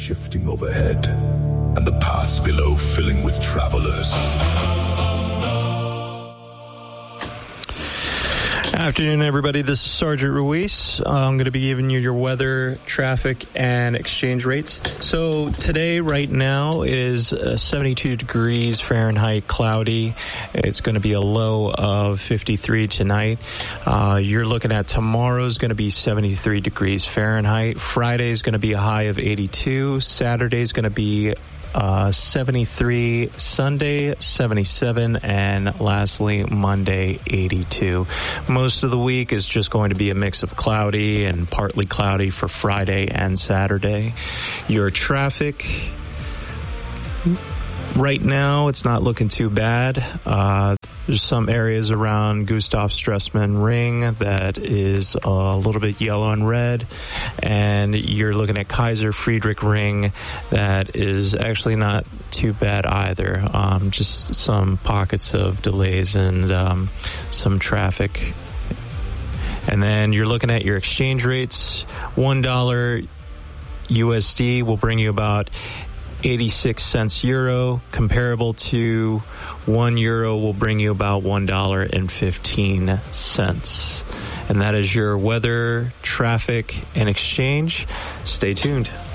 shifting overhead, and the paths below filling with travelers. Afternoon, everybody. This is Sergeant Ruiz. I'm going to be giving you your weather, traffic, and exchange rates. So today, right now, is 72 degrees Fahrenheit, cloudy. It's going to be a low of 53 tonight. You're looking at tomorrow's going to be 73 degrees Fahrenheit. Friday is going to be a high of 82. Saturday is going to be 73, Sunday 77, and lastly Monday 82. Most of the week is just going to be a mix of cloudy and partly cloudy for Friday and Saturday. Your traffic right now, it's not looking too bad. There's some areas around Gustav Stresemann Ring that is a little bit yellow and red, and you're looking at Kaiser Friedrich Ring that is actually not too bad either. Just some pockets of delays and some traffic. And then you're looking at your exchange rates. $1 USD will bring you about 86 cents euro. Comparable to €1 will bring you about $1.15. And that is your weather, traffic, and exchange. Stay tuned.